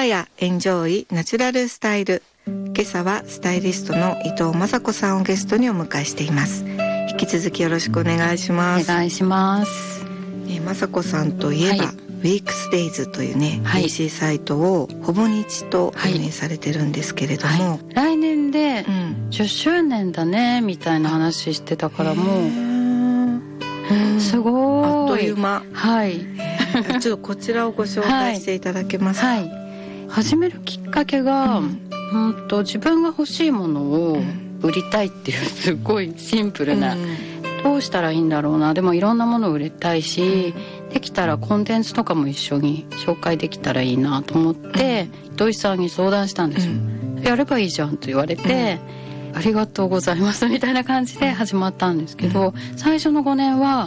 が家エンジョイナチュラルスタイル。今朝はスタイリストの伊藤雅子さんをゲストにお迎えしています。引き続きよろしくお願いします。 お願いします。 雅子さんといえば、ウィークスデイズというね、PC サイトをほぼ日と運営されてるんですけれども、 来年で10周年だねみたいな話してたから、もうすごいあっという間。ちょっとこちらをご紹介していただけますか。 始めるきっかけが、自分が欲しいものを売りたいっていうすごいシンプルな、どうしたらいいんだろうな、でもいろんなものを売りたいし、できたらコンテンツとかも一緒に紹介できたらいいなと思って、糸井さんに相談したんですよ。やればいいじゃんと言われて、ありがとうございますみたいな感じで始まったんですけど、最初の5年は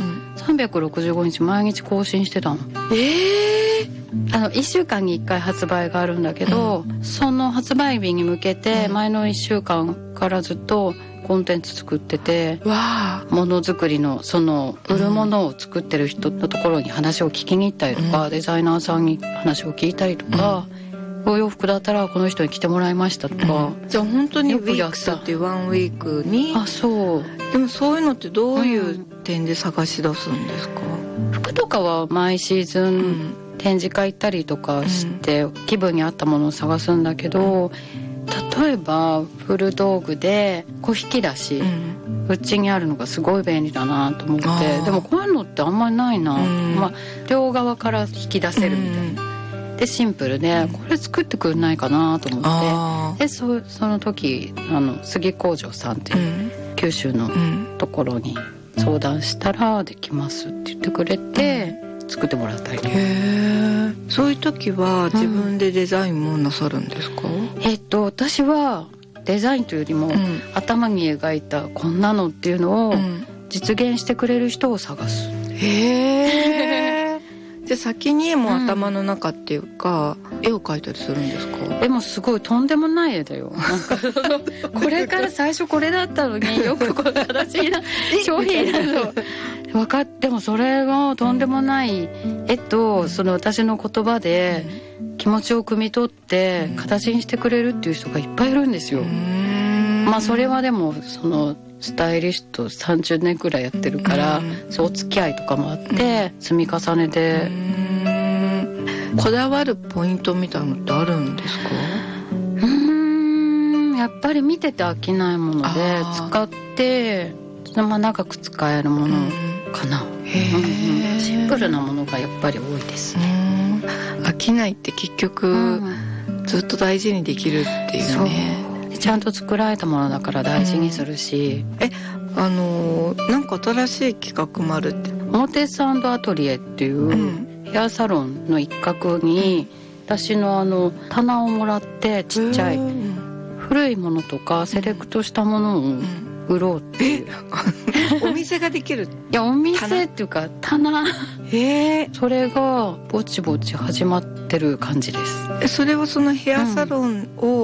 365日毎日更新してたの。1週間に1回発売があるんだけど、その発売日に向けて前の1週間からずっとコンテンツ作ってて、ものづくりのその売るものを作ってる人のところに話を聞きに行ったりとか、デザイナーさんに話を聞いたりとか、お洋服だったらこの人に着てもらいましたとか、 じゃあ本当にウィークスっていうワンウィークに。 そう。 でもそういうのってどういう点で探し出すんですか。 服とかは毎シーズン展示会行ったりとかして、気分に合ったものを探すんだけど、例えば古道具で小引き出し、うちにあるのがすごい便利だなと思って、でもこういうのってあんまりないな、両側から引き出せるみたいな、でシンプルで、これ作ってくれないかなと思って、でその時杉工場さんっていう九州のところに相談したら、できますって言ってくれて、作ってもらったりとか。 そういう時は自分でデザインもなさるんですか。 私はデザインというよりも、頭に描いたこんなのっていうのを実現してくれる人を探す。 じゃあ先にもう頭の中っていうか、絵を描いたりするんですか。 でもすごいとんでもない絵だよ。なんかこれから最初これだったのによくこの形な商品だと分かって、もそれがとんでもない絵と、その私の言葉で気持ちを汲み取って形にしてくれるっていう人がいっぱいいるんですよ。それはでもそのスタイリスト30年くらいやってるから、そうお付き合いとかもあって積み重ねで。 こだわるポイントみたいなのってあるんですか。 やっぱり見てて飽きないもので、使って長く使えるものかな。シンプルなものがやっぱり多いですね。 飽きないって結局、ずっと大事にできるっていうね。 ちゃんと作られたものだから大事にするし、 なんか新しい企画もあるって。 表参アトリエっていうヘアサロンの一角に、私の棚をもらって、ちっちゃい古いものとかセレクトしたものを売ろうっていう。 お店ができる。 いや、お店っていうか棚。それがぼちぼち始まってる感じです。 それはそのヘアサロンを